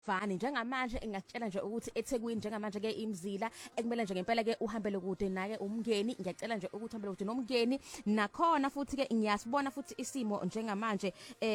Fani njengamanje ngiyakutshela nje ukuthi eThekwini njengamanje ke imzila ekumele nje ngempela ke uhambele kude naye umngeni ngiyacela nje ukuthi uhambele kude nomngeni nakhona futhi ke ngiyasibona futhi isimo njengamanje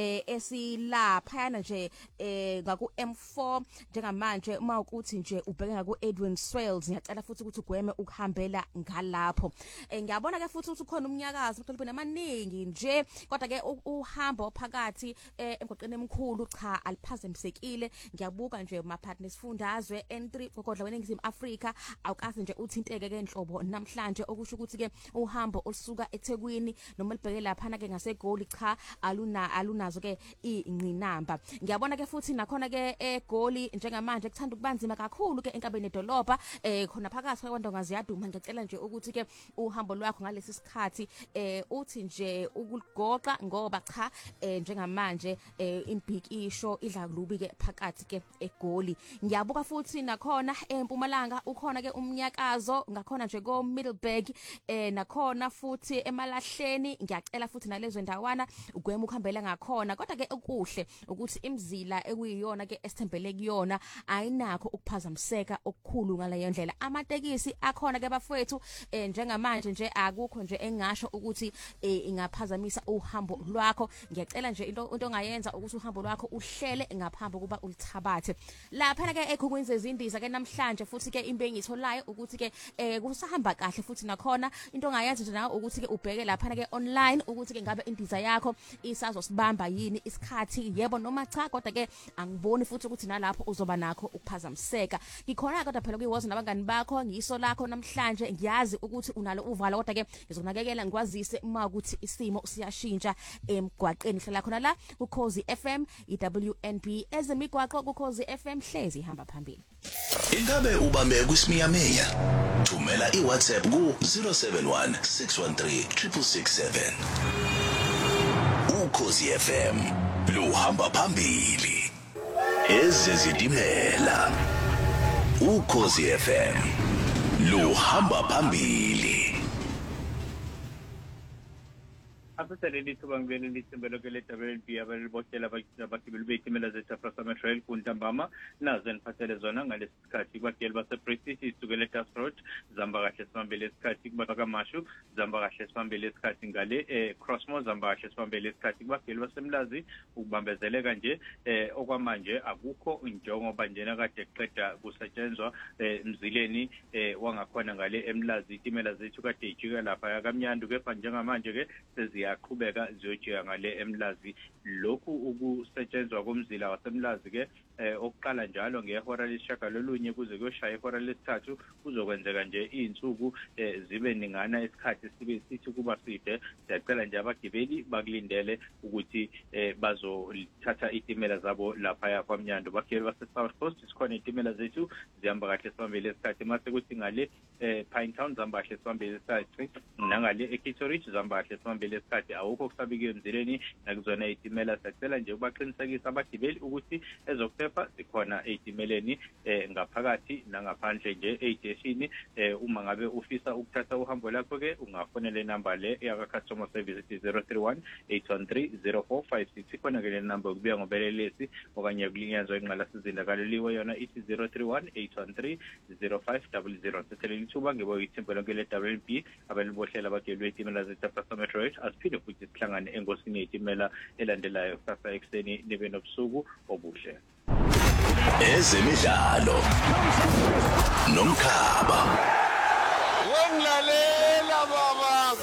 esilaphayana nje ngaku M4 njengamanje uma ukuthi nje ubheke ngaku Edwin Swales ngiyacela futhi ukuthi ugweme ukuhambela ngalapho ngiyabona ke futhi ukuthi ukhona umnyakazo uthole amaningi nje kodwa ke uhambo phakathi emgwaqeni emkhulu cha aliphazamisekile buka nje mapartners sifundazwe N3 kokodla weNingizimu Afrika awukazi nje uthinteke ke enhlobo namhlanje okusho ukuthi ke uhambo olusuka eThekwini noma libheke lapha na ke ngaseGoli cha alunazo ke ingqinamba ngiyabona ke futhi nakhona ke eGoli njengamanje kuthanda ukubanzima kakhulu ke enkabeni edolobha khona phakathi kwaNdongazi yaduma ngicela nje ukuthi ke uhambo lwakho ngalesi sikhathi uthi nje ukugoqa ngoba cha njengamanje impikisho idla kulubi ke phakathi ke eGoli ngiyabuka futhi nakhona eMpumalanga ukhona ke umnyakazo ngakhona nje ko Middleburg nakhona futhi eMalahleni ngiyacela futhi nalezo ndawana ugwema ukuhambela ngakhona kodwa ke okuhle ukuthi imzila ekuyiyona ke esithembele kuyona ayinakho ukuphazamiseka okukhulu ngaleyo ndlela amatekisi akhona ke bafowethu njengamanje nje akukho nje engasho ukuthi ingaphazamisa uhambo lwakho ngiyacela nje into ongayenza ukuthi uhambo lwakho uhlele ngaphambi kuba ulithabate lapha ke eKhukhwini zezindiza ke namhlanje futhi ke imbe ngitholayo ukuthi ke kusahamba kahle futhi nakhona into ongayenza nje nawe ukuthi ke ubheke lapha ke online ukuthi ke ngabe indiza yakho isazosibamba yini isikhathi yebo noma cha kodwa ke angiboni futhi ukuthi nalapho uzoba nakho ukuphazamiseka ngikhona kodwa phela kuyiwoza nabangani bakho ngiso lakho namhlanje ngiyazi ukuthi unalo uvalo kodwa ke ngizokunakekela ngikwazise uma ukuthi isimo siyashintsha emgwaqeni hlala khona la uKhozi FM iWNB ezemigwaqo kuKhozi FM hlezi ihamba phambili ingabe ubambe kusimiyameya thumela iWhatsApp ku 071 613 667 uKhozi FM luhamba phambili ezezitimela uKhozi FM luhamba phambili After lithuba ngibele lithembelo ke leWNB abaliboshela abagibeli beyitimela zeTafrasa Metro Rail kuNtambama nazo eniphathele zona ngalesikhathi kwageli baseBritish isukele eTasroad zamba kahle sibambele isikhathi kuba kaMashu zamba kahle sibambele isikhathi ngale Crossmoor zamba kahle sibambele isikhathi kubageli baseMlazi ukubambezeleka nje okwamanje akukho njengoba njena kade kuqeda kusetshenzwa emzileni wangakhona ngale eMlazi itimela zethu kade ijika lapha yakamnyandu kepha njengamanje ke yaqhubeka ziyojika ngale eMlazi lokhu ukusetshenzwa komzila waseMlazi ke okuqala njalo ngehora lesishagalolunye kuze kuyoshaya ihora lesithathu kuzokwenzeka nje izinsuku zibe ningana isikhathi sibe sithi kuba side siyacela nje abagibeli bakulindele ukuthi bazothatha itimela zabo lapha yakwamnyandu bagibeli base South Coast sikhona itimela zethu zihamba kahle sibambele isikhathi mase kuthi ngale Pinetown zihamba kahle sibambele isikhathi nangale eKitteridge zihamba kahle sibambele isikhathi awukho kusabike emzileni nakuzona itimela siyacela nje ubaqinisekisa abagibeli ukuthi ezokuphepha sikhona eitimeleni ngaphakathi nangaphandle nje eyiteshini uma ngabe ufisa ukuthatha uhambo lakho ke ungafonela inamba le yaka customer service 031 813 0456 khona ke le number kubuya ngobelelesi okanye kulinyazwa inqala sizindakaleliwe yona ithi 031 813 0500 sithele lithuba ngebo ithembelo ke le WNB abalibohlela abagibeli betimela zeTafrasa Metro Rail asiphinde futhi sihlangane engosini yetimela elandelayo kusasa ekseni nibe nobusuku obuhle ezemidlalo nomkhaba wenglalela baba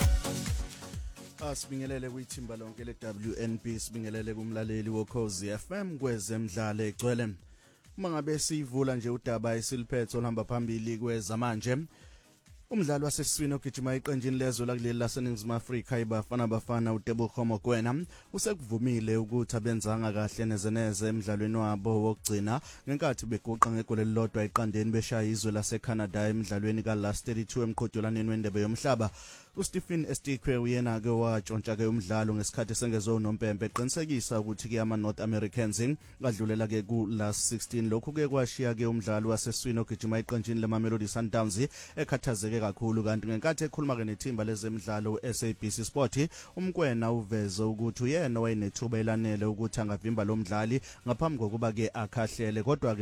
Sibingelele kwithimba lonke leWNB sibingelele kumlaleli woKhozi FM kwezemidlalo egcwele uma ngabe sivula nje udaba esiliphetho olihamba phambili kwezamanje umdlalo wasesiswini ogijima iqenjini lezwe lakuleli laseNingizimu Afrika ibafana bafana uTebogo Mokoena usekuvumile ukuthi abenzanga kahle nezeneze emidlalweni wabo wokugcina ngenkathi begoqa ngegoli elilodwa iqandeni beshaya izwe laseCanada emidlalweni kaLast 32 emqhudelaneni wendebe yomhlaba uStephen Estikwe uyena ke watshontsha ke umdlalo ngesikhathi sengezo nompempe eqinisekisa ukuthi ke ama North Americans badlulela ke ku last 16 lokhu ke kwashiya ke umdlalo waseswini ogijima iqenjini leMamelodi Sundowns ekhathazeke kakhulu kanti ngenkathi ekhuluma ke nethimba lezemidlalo SABC Sport umkwena uveze ukuthi uyena wayenethuba elanele ukuthi angavimba lo mdlali ngaphambi kokuba ke akhahlele kodwa